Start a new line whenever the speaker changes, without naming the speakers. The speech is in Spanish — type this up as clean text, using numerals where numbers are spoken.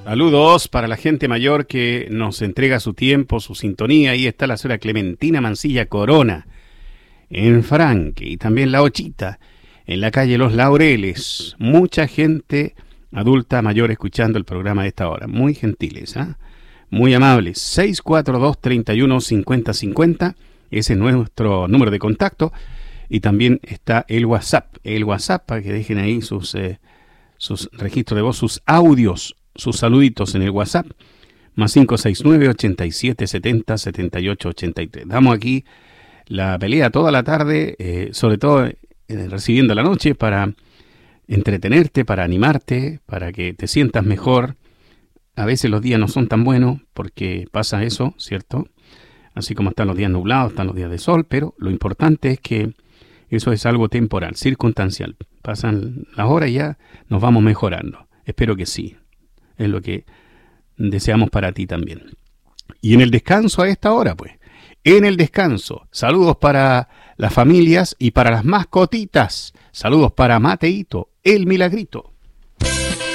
Saludos para la gente mayor que nos entrega su tiempo, su sintonía. Ahí está la señora Clementina Mancilla Corona, en Franque, y también la Ochita, en la calle Los Laureles. Mucha gente adulta mayor escuchando el programa de esta hora. Muy gentiles, ¿ah? Muy amables. 642-31-5050, ese es nuestro número de contacto. Y también está el WhatsApp. El WhatsApp para que dejen ahí sus registros de voz, sus audios, sus saluditos en el WhatsApp, más 569-8770-7883. Damos aquí la pelea toda la tarde, sobre todo recibiendo la noche, para entretenerte, para animarte, para que te sientas mejor. A veces los días no son tan buenos porque pasa eso, ¿cierto? Así como están los días nublados, están los días de sol, pero lo importante es que eso es algo temporal, circunstancial. Pasan las horas y ya nos vamos mejorando. Espero que sí. Es lo que deseamos para ti también. Y en el descanso a esta hora, pues. En el descanso. Saludos para las familias y para las mascotitas. Saludos para Mateito, el Milagrito.